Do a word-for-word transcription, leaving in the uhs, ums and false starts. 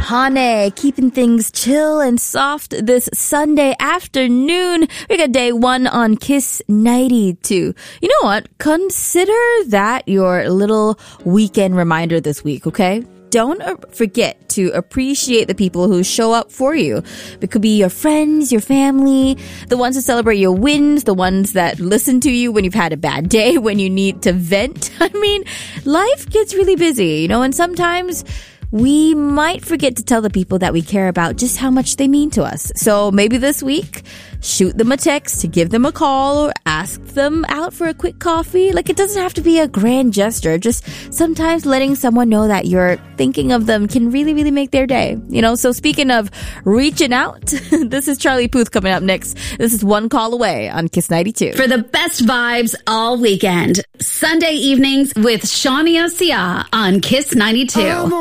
Hane, keeping things chill and soft this Sunday afternoon. We got day one on Kiss ninety-two. You know what? Consider that your little weekend reminder this week, okay? Don't forget to appreciate the people who show up for you. It could be your friends, your family, the ones who celebrate your wins, the ones that listen to you when you've had a bad day, when you need to vent. I mean, life gets really busy, you know, and sometimes we might forget to tell the people that we care about just how much they mean to us. So maybe this week, shoot them a text, give them a call, or ask them out for a quick coffee. Like, it doesn't have to be a grand gesture. Just sometimes letting someone know that you're thinking of them can really, really make their day. You know, so speaking of reaching out, this is Charlie Puth coming up next. This is One Call Away on Kiss ninety-two. For the best vibes all weekend, Sunday evenings with Shawnee Sia on Kiss ninety-two.